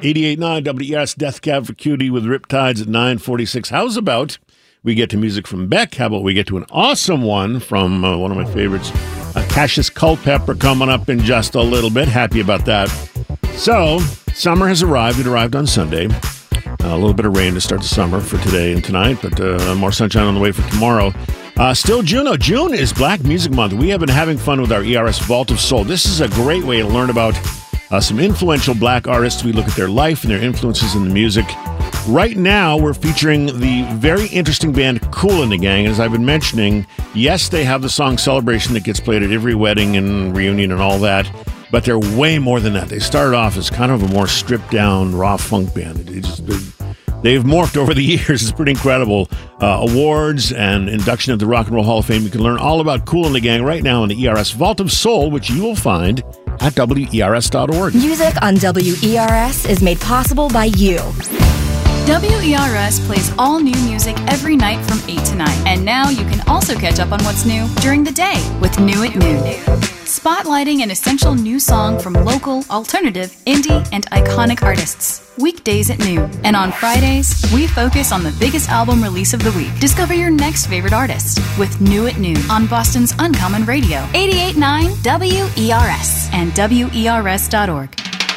88.9 WES Death Cab for Cutie with Riptides at 9:46. How's about we get to music from Beck? How about we get to an awesome one from one of my favorites, Cassius Culpepper, coming up in just a little bit. Happy about that. So, summer has arrived. It arrived on Sunday. A little bit of rain to start the summer for today and tonight, but more sunshine on the way for tomorrow. Still June. June is Black Music Month. We have been having fun with our ERS Vault of Soul. This is a great way to learn about some influential black artists. We look at their life and their influences in the music. Right now, we're featuring the very interesting band Kool and the Gang. As I've been mentioning, yes, they have the song Celebration that gets played at every wedding and reunion and all that, but they're way more than that. They started off as kind of a more stripped-down, raw funk band. They've morphed over the years. It's pretty incredible. Awards and induction at the Rock and Roll Hall of Fame. You can learn all about Kool and the Gang right now in the ERS Vault of Soul, which you will find at WERS.org. Music on WERS is made possible by you. WERS plays all new music every night from 8 to 9. And now you can also catch up on what's new during the day with New at Noon. Spotlighting an essential new song from local, alternative, indie, and iconic artists. Weekdays at noon. And on Fridays, we focus on the biggest album release of the week. Discover your next favorite artist with New at Noon on Boston's Uncommon Radio. 88.9 WERS and WERS.org.